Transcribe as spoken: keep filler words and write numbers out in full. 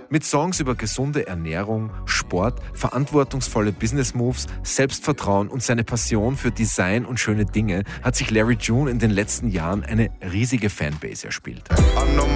Mit Songs über gesunde Ernährung, Sport, verantwortungsvolle Business Moves, Selbstvertrauen und seine Passion für Design und schöne Dinge hat sich Larry June in den letzten Jahren eine riesige Fanbase erspielt.